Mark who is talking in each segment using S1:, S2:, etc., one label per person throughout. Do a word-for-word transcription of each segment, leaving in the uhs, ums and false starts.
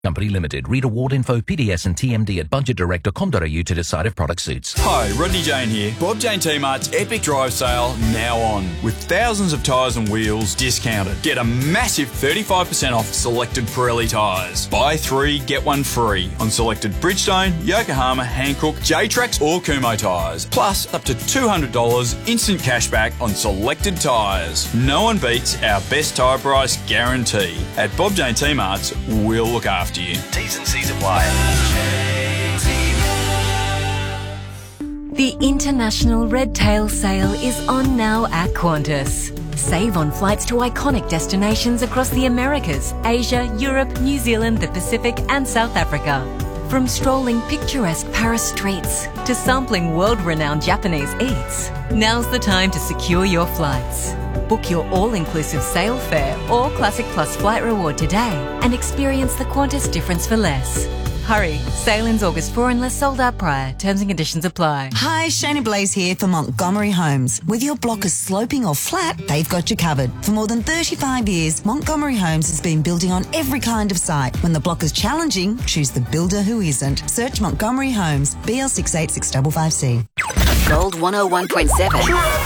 S1: Company Limited. Read award info, P D S and T M D at budget direct dot com dot a u to decide if product suits.
S2: Hi, Rodney Jane here. Bob Jane T-Mart's Epic Drive Sale now on. With thousands of tyres and wheels discounted. Get a massive thirty-five percent off selected Pirelli tyres. Buy three, get one free on selected Bridgestone, Yokohama, Hankook, J-Trax or Kumho tyres. Plus up to two hundred dollars instant cashback on selected tyres. No one beats our best tyre price guarantee. At Bob Jane T-Mart's, we'll look after you.
S3: T's and C's apply.
S4: The International Red Tail Sale is on now at Qantas. Save on flights to iconic destinations across the Americas, Asia, Europe, New Zealand, the Pacific and South Africa. From strolling picturesque Paris streets to sampling world-renowned Japanese eats, now's the time to secure your flights. Book your all-inclusive sale fare or Classic Plus flight reward today and experience the Qantas difference for less. Hurry, sail ends August fourth unless sold out prior. Terms and conditions apply.
S5: Hi, Shana Blaze here for Montgomery Homes. Whether your block is sloping or flat, they've got you covered. For more than thirty-five years, Montgomery Homes has been building on every kind of site. When the block is challenging, choose the builder who isn't. Search Montgomery Homes, B L six eight six five five C.
S6: Gold one oh one point seven.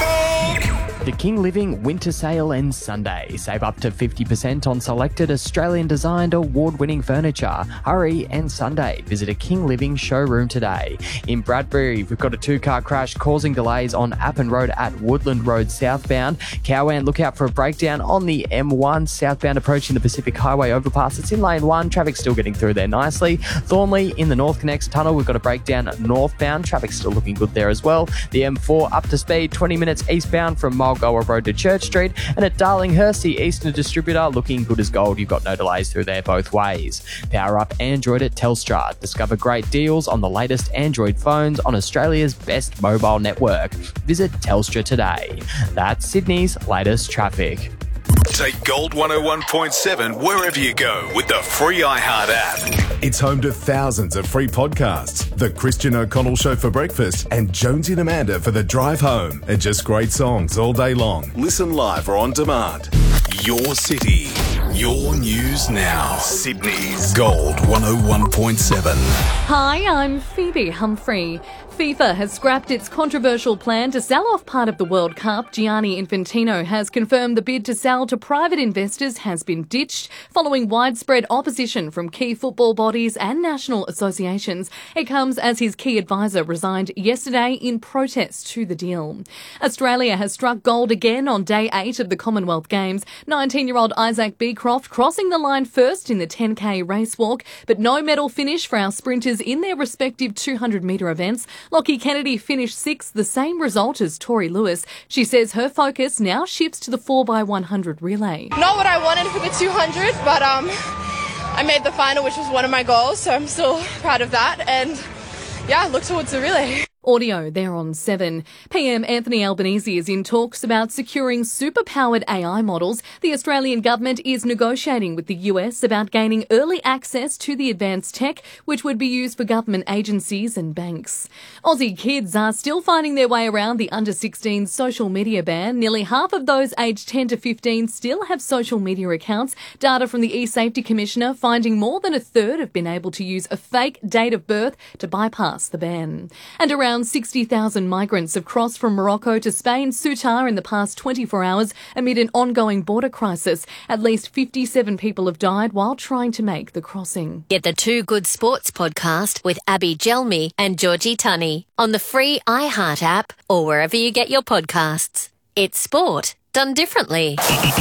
S7: The King Living Winter Sale ends Sunday. Save up to fifty percent on selected Australian-designed award-winning furniture. Hurry, and Sunday. Visit a King Living showroom today. In Bradbury, we've got a two-car crash causing delays on Appin Road at Woodland Road southbound. Cowan, look out for a breakdown on the M one southbound approaching the Pacific Highway overpass. It's in lane one. Traffic's still getting through there nicely. Thornley in the North Connects tunnel, we've got a breakdown northbound. Traffic's still looking good there as well. The M four up to speed, twenty minutes eastbound from Mulgoa Road to Church Street, and at Darlinghurst, the Eastern Distributor, looking good as gold. You've got no delays through there both ways. Power up Android at Telstra. Discover great deals on the latest Android phones on Australia's best mobile network. Visit Telstra today. That's Sydney's latest traffic.
S3: Take Gold one oh one point seven wherever you go with the free iHeart app.
S8: It's home to thousands of free podcasts. The Christian O'Connell Show for breakfast and Jonesy and Amanda for the drive home. And just great songs all day long.
S3: Listen live or on demand. Your city, your news now. Sydney's Gold one oh one point seven.
S9: Hi, I'm Phoebe Humphrey. FIFA has scrapped its controversial plan to sell off part of the World Cup. Gianni Infantino has confirmed the bid to sell to private investors has been ditched following widespread opposition from key football bodies and national associations. It comes as his key advisor resigned yesterday in protest to the deal. Australia has struck gold again on day eight of the Commonwealth Games. nineteen-year-old Isaac Beecroft crossing the line first in the ten K race walk, but no medal finish for our sprinters in their respective two hundred metre events. Lockie Kennedy finished sixth, the same result as Tori Lewis. She says her focus now shifts to the four by one hundred relay.
S10: Not what I wanted for the two hundred, but um, I made the final, which was one of my goals, so I'm still proud of that. And yeah, look towards the relay.
S9: Audio there on seven. P M Anthony Albanese is in talks about securing superpowered A I models. The Australian government is negotiating with the U S about gaining early access to the advanced tech, which would be used for government agencies and banks. Aussie kids are still finding their way around the under sixteen social media ban. Nearly half of those aged ten to fifteen still have social media accounts. Data from the eSafety Commissioner finding more than a third have been able to use a fake date of birth to bypass the ban. And around sixty thousand migrants have crossed from Morocco to Spain, Ceuta, in the past twenty-four hours amid an ongoing border crisis. At least fifty-seven people have died while trying to make the crossing.
S6: Get the Two Good Sports podcast with Abby Gelmi and Georgie Tunney on the free iHeart app or wherever you get your podcasts. It's sport done differently.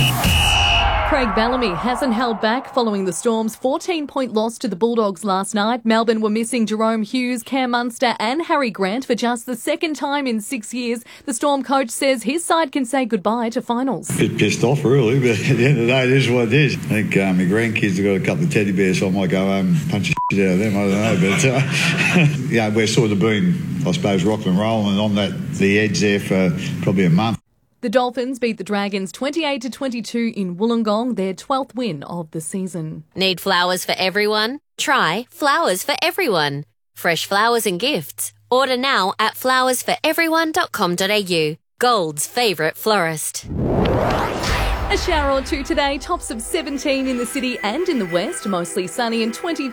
S9: Craig Bellamy hasn't held back following the Storm's fourteen-point loss to the Bulldogs last night. Melbourne were missing Jerome Hughes, Cam Munster and Harry Grant for just the second time in six years. The Storm coach says his side can say goodbye to finals.
S11: A bit pissed off, really, but at the end of the day, it is what it is. I think um, my grandkids have got a couple of teddy bears, so I might go home and punch the shit out of them, I don't know. But, uh, yeah, we're sort of been, I suppose, rocking and rolling on that the edge there for probably a month.
S9: The Dolphins beat the Dragons twenty-eight to twenty-two in Wollongong, their twelfth win of the season.
S6: Need flowers for everyone? Try Flowers for Everyone. Fresh flowers and gifts. Order now at flowers for everyone dot com dot a u. Gold's favourite florist.
S9: A shower or two today, tops of seventeen in the city and in the west, mostly sunny and twenty